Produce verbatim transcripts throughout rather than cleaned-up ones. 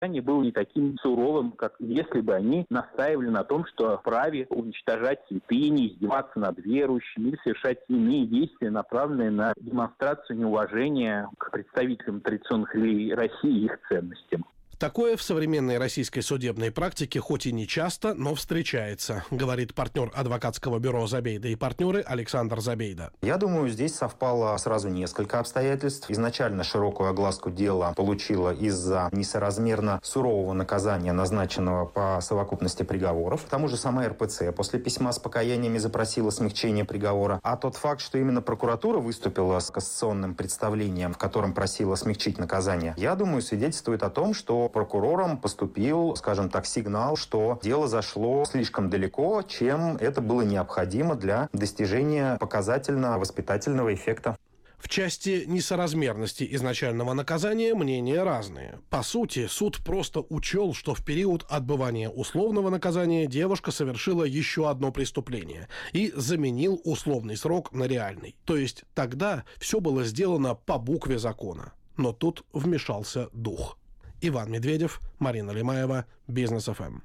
не было не таким суровым, как если бы они настаивали на том, что вправе уничтожать святыни, издеваться над верующими или совершать иные действия, направленные на демонстрацию неуважения к представителям традиционных религий России и их ценностям. Такое в современной российской судебной практике хоть и не часто, но встречается, говорит партнер адвокатского бюро «Забейда и партнеры» Александр Забейда. Я думаю, здесь совпало сразу несколько обстоятельств. Изначально широкую огласку дела получило из-за несоразмерно сурового наказания, назначенного по совокупности приговоров. К тому же сама эр пэ цэ после письма с покаяниями запросила смягчение приговора. А тот факт, что именно прокуратура выступила с кассационным представлением, в котором просила смягчить наказание, я думаю, свидетельствует о том, что прокурором поступил, скажем так, сигнал, что дело зашло слишком далеко, чем это было необходимо для достижения показательно-воспитательного эффекта. В части несоразмерности изначального наказания мнения разные. По сути, суд просто учел, что в период отбывания условного наказания девушка совершила еще одно преступление и заменил условный срок на реальный. То есть тогда все было сделано по букве закона. Но тут вмешался дух. Иван Медведев, Марина Лимаева, Бизнес эф эм.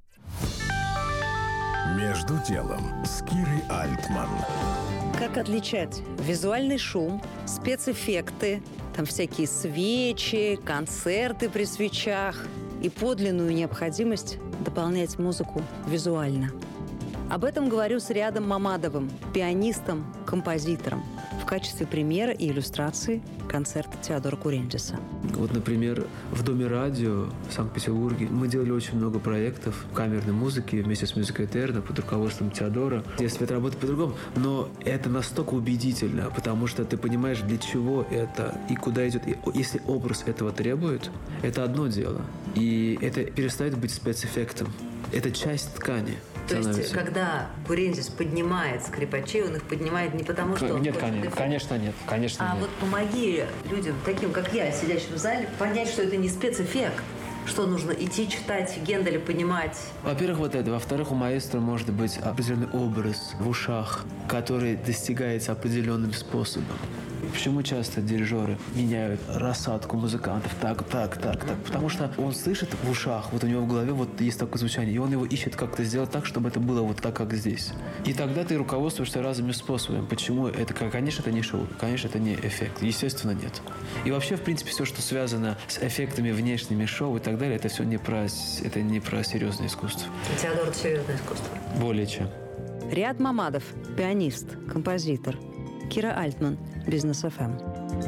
Между делом с Кирой Альтман. Как отличать визуальный шум, спецэффекты, там всякие свечи, концерты при свечах и подлинную необходимость дополнять музыку визуально? Об этом говорю с Риадом Мамадовым, пианистом, композитором, в качестве примера и иллюстрации концерта Теодора Курентиса. Вот, например, в Доме радио в Санкт-Петербурге мы делали очень много проектов камерной музыки вместе с Музыкой Этерна под руководством Теодора. Здесь свет работает по-другому, но это настолько убедительно, потому что ты понимаешь, для чего это и куда идет. И если образ этого требует, это одно дело. И это перестает быть спецэффектом. Это часть ткани. То есть, когда Курентис поднимает скрипачей, он их поднимает не потому, что... Нет, конечно, конечно нет. Конечно, а нет. вот помоги людям, таким как я, сидящим в зале, понять, что это не спецэффект. Что нужно идти читать Генделя, понимать? Во-первых, вот это. Во-вторых, у маэстро может быть определенный образ в ушах, который достигается определенным способом. Почему часто дирижеры меняют рассадку музыкантов так, так, так, так? Потому что он слышит в ушах, вот у него в голове вот есть такое звучание, и он его ищет как-то сделать так, чтобы это было вот так, как здесь. И тогда ты руководствуешься разными способами. Почему? Это, конечно, это не шоу, конечно, это не эффект. Естественно, нет. И вообще, в принципе, все, что связано с эффектами внешними шоу и так далее, это все не про, это не про серьезное искусство. Теодор, это серьезное искусство? Более чем. Риад Мамадов, пианист, композитор. Кира Альтман, Бизнес эф эм.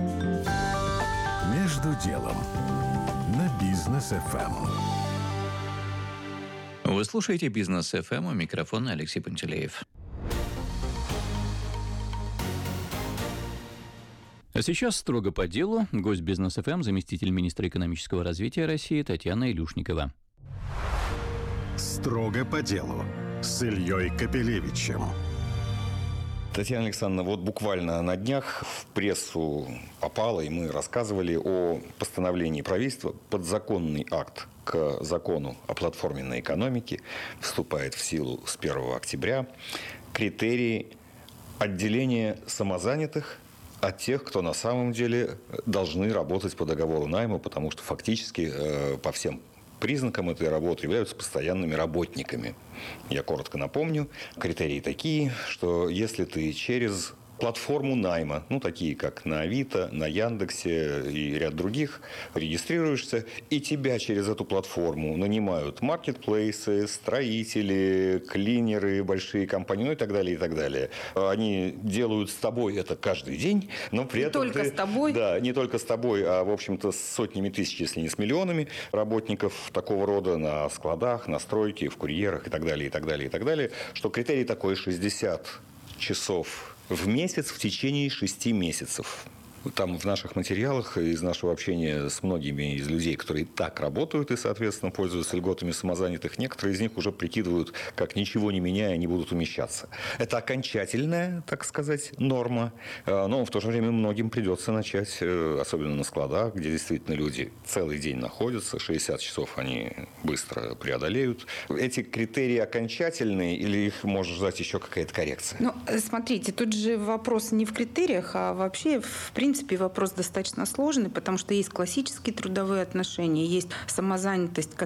Между делом на Бизнес эф эм. Вы слушаете Бизнес эф эм, у микрофона Алексей Пантелеев. А сейчас строго по делу. Гость Бизнес эф эм, заместитель министра экономического развития России Татьяна Илюшникова. Строго по делу с Ильей Капелевичем. Татьяна Александровна, вот буквально на днях в прессу попало, и мы рассказывали о постановлении правительства. Подзаконный акт к закону о платформенной экономике вступает в силу с первого октября. Критерии отделения самозанятых от тех, кто на самом деле должны работать по договору найма, потому что фактически э, по всем признакам этой работы являются постоянными работниками. Я коротко напомню. Критерии такие, что если ты через платформу найма, ну, такие как на Авито, на Яндексе и ряд других, регистрируешься, и тебя через эту платформу нанимают маркетплейсы, строители, клинеры, большие компании, ну и так далее, и так далее. Они делают с тобой это каждый день, но при не этом... Не только ты, с тобой? Да, не только с тобой, а, в общем-то, с сотнями тысяч, если не с миллионами работников такого рода на складах, на стройке, в курьерах и так далее, и так далее, и так далее, что критерий такой шестьдесят часов в месяц в течение шести месяцев. Там в наших материалах, из нашего общения с многими из людей, которые так работают и, соответственно, пользуются льготами самозанятых, некоторые из них уже прикидывают, как ничего не меняя, они будут умещаться. Это окончательная, так сказать, норма, но в то же время многим придется начать, особенно на складах, где действительно люди целый день находятся, шестьдесят часов они быстро преодолеют. Эти критерии окончательные или их может ждать еще какая-то коррекция? Ну, смотрите, тут же вопрос не в критериях, а вообще, в принципе, принципе, вопрос достаточно сложный, потому что есть классические трудовые отношения, есть самозанятость,